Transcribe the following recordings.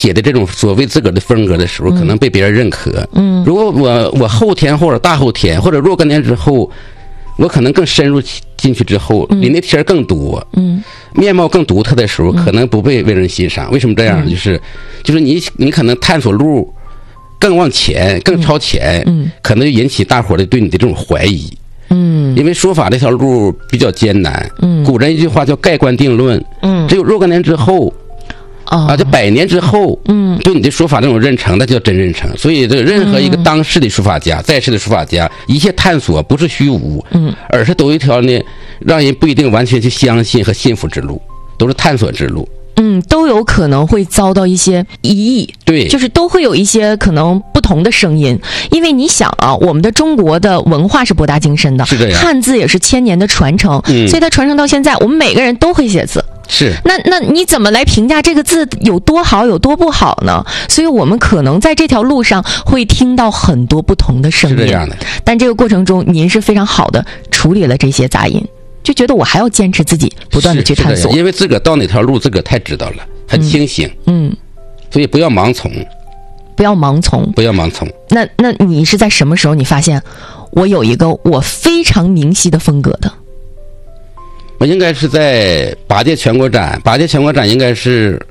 写的这种所谓自个儿的风格的时候，可能被别人认可。如果我后天或者大后天或者若干年之后，我可能更深入进去之后，里那题更多，面貌更独特的时候，可能不被为人欣赏。为什么这样？就是你可能探索路更往前，更超前，可能就引起大伙的对你的这种怀疑。因为说法这条路比较艰难。古人一句话叫盖棺定论。只有若干年之后。就100年之后，对你的说法这种认成，那叫真认成。所以，这个任何一个当世的书法家，在世的书法家，一切探索不是虚无，而是走一条呢，让人不一定完全去相信和信服之路，都是探索之路。 都有可能会遭到一些异议， 对， 就是都会有一些可能不同的声音。因为你想啊，我们的中国的文化是博大精深的， 是这样， 汉字也是1000年的传承，所以它传承到现在，我们每个人都会写字。 是， 那你怎么来评价这个字有多好有多不好呢？所以我们可能在这条路上会听到很多不同的声音， 是这样的。 但这个过程中，您是非常好的处理了这些杂音，就觉得我还要坚持自己，不断的去探索。 因为自个儿到哪条路，自个儿太知道了，很清醒。所以不要盲从， 不要盲从， 不要盲从。 那你是在什么时候你发现我有一个我非常明晰的风格的？ 我应该是在8届全国展应该是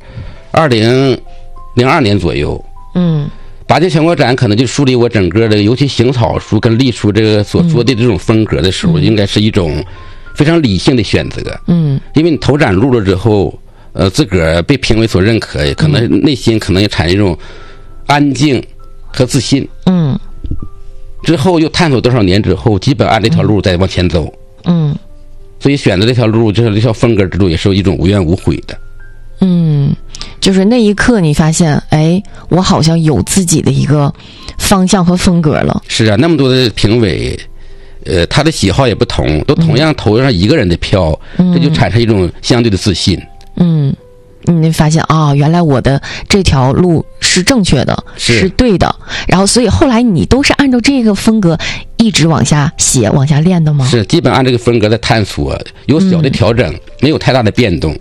2002年左右。8届全国展可能就梳理我整个的，尤其行草书跟隶书这个所说的这种风格的时候，应该是一种非常理性的选择。因为你投展路了之后，自个儿被评委所认可，可能内心可能也产生一种安静和自信。之后又探索多少年之后，基本按这条路再往前走。所以选择这条路，就是这条风格之路，也是一种无怨无悔的。 就是那一刻你发现，哎，我好像有自己的一个方向和风格了。是啊，那么多的评委，他的喜好也不同，都同样投上一个人的票，这就产生一种相对的自信。 你发现啊，原来我的这条路是正确的，是对的。然后，所以后来你都是按照这个风格一直往下写、往下练的吗？ 是，基本按这个风格在探索，有小的调整，没有太大的变动。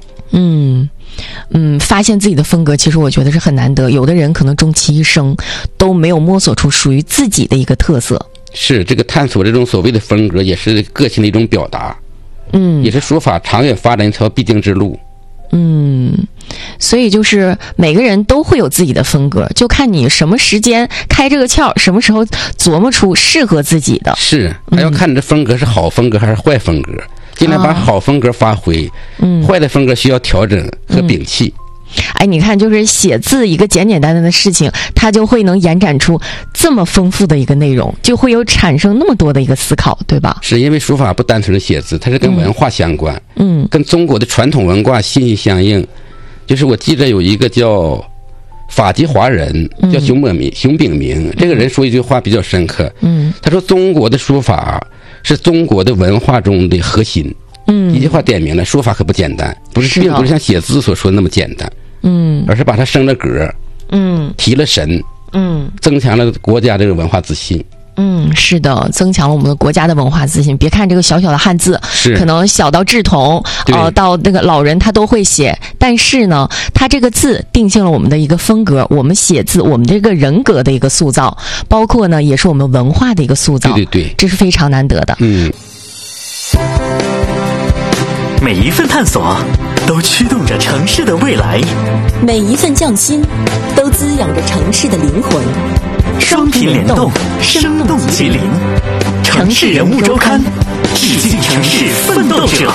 发现自己的风格，其实我觉得是很难得。有的人可能终其一生都没有摸索出属于自己的一个特色。 是，这个探索这种所谓的风格，也是个性的一种表达。也是说法长远发展一条必经之路。 所以就是每个人都会有自己的风格，就看你什么时间开这个窍，什么时候琢磨出适合自己的。 是，还要看你这风格是好风格还是坏风格，尽量把好风格发挥，坏的风格需要调整和摒弃。 哎，你看，就是写字一个简简单单的事情，它就会能延展出这么丰富的一个内容，就会有产生那么多的一个思考，对吧？ 是，因为书法不单纯的写字，它是跟文化相关，跟中国的传统文化息息相应。就是我记着有一个叫法籍华人，叫熊秉明，这个人说一句话比较深刻，他说中国的书法是中国的文化中的核心。一句话点明了，说法可不简单，并不是像写字所说的那么简单，而是把它升了格，提了神，增强了国家这个文化自信。 是的，增强了我们的国家的文化自信。别看这个小小的汉字，可能小到稚童，到那个老人他都会写，但是呢，他这个字定性了我们的一个风格，我们写字，我们这个人格的一个塑造，包括呢，也是我们文化的一个塑造。 对， 这是非常难得的。 每一份探索都驱动着城市的未来， 每一份匠心都滋养着城市的灵魂。 双频联动，生动吉林。城市人物周刊，致敬城市奋斗者。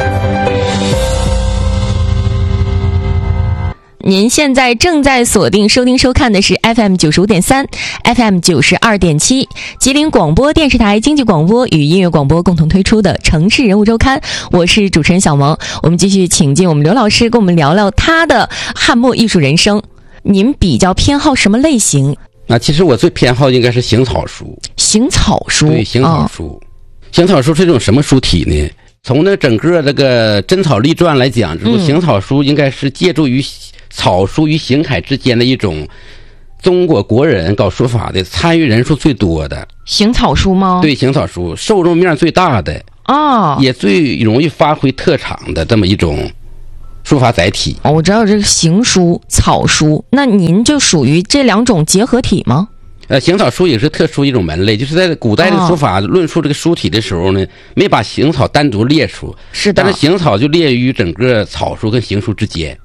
您现在正在锁定收听收看的是 FM 95.3 FM 92.7吉林广播电视台经济广播与音乐广播共同推出的城市人物周刊，我是主持人小萌。我们继续请进我们刘老师跟我们聊聊他的汉墨艺术人生。您比较偏好什么类型？ 其实我最偏好应该是行草书。 行草书？ 对，行草书。行草书是一种什么书体呢？从那整个这个真草隶传来讲，行草书应该是借助于草书与行楷之间的一种中国国人搞书法的参与人数最多的行草书吗？ 对，行草书受众面最大的也最容易发挥特长的这么一种书法载体。 我知道这个行书、草书，那您就属于这两种结合体吗？ 行草书也是特殊一种门类，就是在古代的书法论述这个书体的时候呢，没把行草单独列出， 是的， 但是行草就列于整个草书跟行书之间。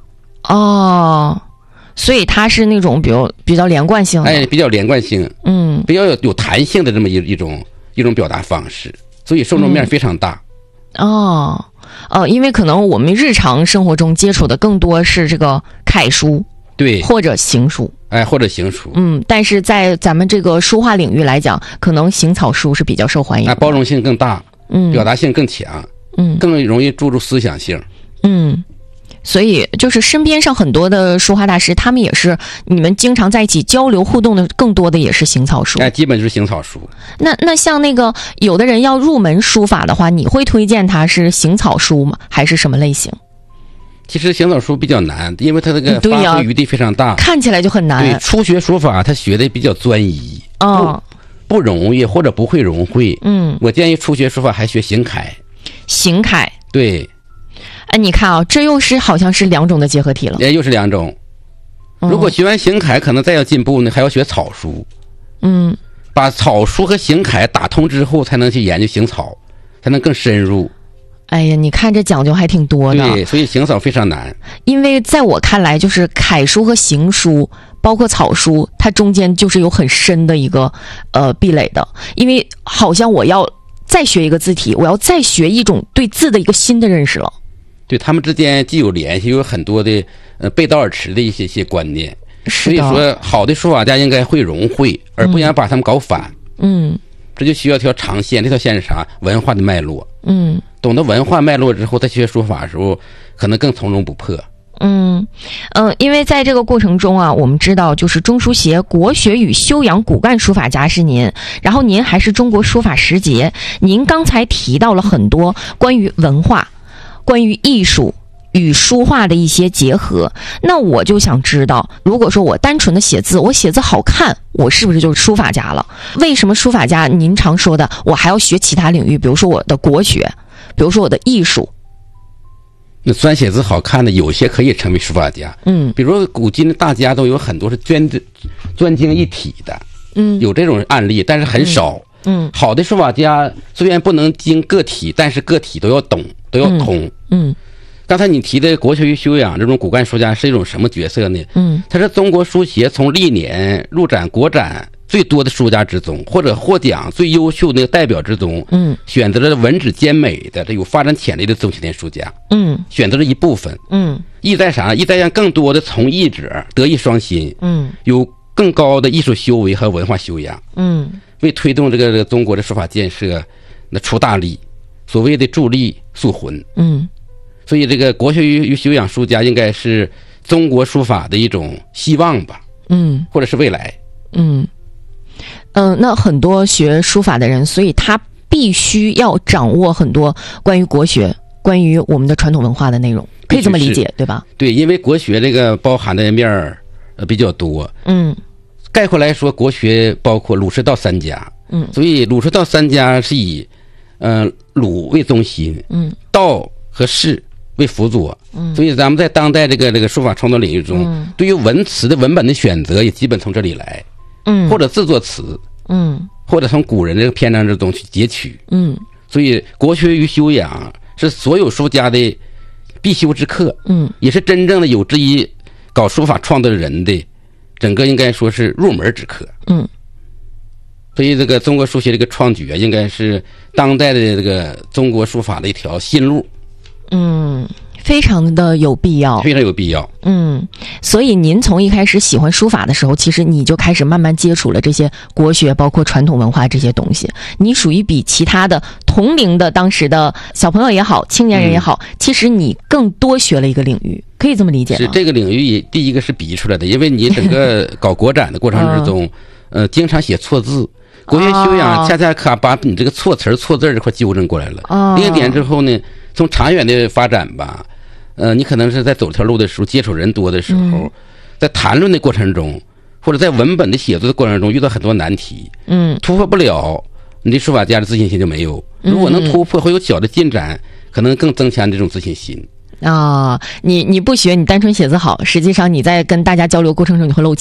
所以它是那种比较连贯性的， 比较连贯性，比较有弹性的这么一种表达方式，所以受众面非常大。 因为可能我们日常生活中接触的更多是这个楷书， 对， 或者行书， 或者行书， 但是在咱们这个书画领域来讲，可能行草书是比较受欢迎的， 包容性更大，表达性更强，更容易注入思想性， 所以就是身边上很多的书画大师，他们也是你们经常在一起交流互动的，更多的也是行草书。 基本就是行草书。 那像那个有的人要入门书法的话，你会推荐他是行草书吗？还是什么类型？ 其实行草书比较难，因为它这个发挥余地非常大， 看起来就很难。 对，初学书法他学的比较专一，不容易或者不会融会。我建议初学书法还学行楷。 行楷， 对。 你看啊，这又是好像是两种的结合体了。 又是两种。如果学完行楷，可能再要进步呢，还要学草书。把草书和行楷打通之后，才能去研究行草，才能更深入。 你看这讲究还挺多的。 对，所以行草非常难。 因为在我看来，就是楷书和行书，包括草书，它中间就是有很深的一个壁垒的。因为好像我要再学一个字体，我要再学一种对字的一个新的认识了。 对，他们之间既有联系，又有很多的背道而驰的一些观念。所以说，好的书法家应该会融会，而不想把他们搞反。这就需要一条长线，这条线是啥？文化的脉络。懂得文化脉络之后，在学书法的时候，可能更从容不迫。 因为在这个过程中啊，我们知道就是中书协国学与修养骨干书法家是您，然后您还是中国书法十杰。您刚才提到了很多关于文化、关于艺术与书画的一些结合，那我就想知道，如果说我单纯的写字，我写字好看，我是不是就是书法家了？为什么书法家您常说的我还要学其他领域，比如说我的国学，比如说我的艺术？ 那专写字好看的有些可以成为书法家，比如说古今的大家都有很多是专精一体的，有这种案例，但是很少。好的书法家虽然不能精个体，但是个体都要懂，都要通。刚才你提的国学与修养这种骨干书家是一种什么角色呢？他是中国书协从历年入展国展最多的书家之中，或者获奖最优秀的代表之中，选择了文质兼美的、这有发展潜力的中青年书家，选择了一部分，意在啥？意在让更多的从艺者德艺双馨，有更高的艺术修为和文化修养，为推动这个中国的书法建设那出大力，所谓的助力塑魂，所以这个国学与修养书家应该是中国书法的一种希望吧，或者是未来， 那很多学书法的人，所以他必须要掌握很多关于国学、关于我们的传统文化的内容，可以这么理解，对吧？ 对，因为国学这个包含的面儿比较多，概括来说，国学包括儒释道三家，所以儒释道三家是以儒为中心，道和释为辅佐，所以咱们在当代这个书法创作领域中，对于文词的文本的选择也基本从这里来，或者自作词，或者从古人这个篇章之中去截取，所以国学与修养是所有书家的必修之课，也是真正的有志于搞书法创作的人的整个应该说是入门之课，所以这个中国书协这个创举啊，应该是当代的这个中国书法的一条新路， 非常的有必要， 非常有必要。 所以您从一开始喜欢书法的时候，其实你就开始慢慢接触了这些国学，包括传统文化这些东西。你属于比其他的同龄的当时的小朋友也好，青年人也好，其实你更多学了一个领域，可以这么理解吗？ 是这个领域也第一个是比出来的，因为你整个搞国展的过程之中，经常写错字。国学修养恰恰可把你这个错词错字这块纠正过来了。另一点之后呢，从长远的发展吧，你可能是在走这条路的时候，接触人多的时候，在谈论的过程中，或者在文本的写作的过程中遇到很多难题，突破不了，你的书法家的自信心就没有。如果能突破，会有小的进展，可能更增强这种自信心。 啊，你不学，你单纯写字好，实际上你在跟大家交流过程中你会露怯。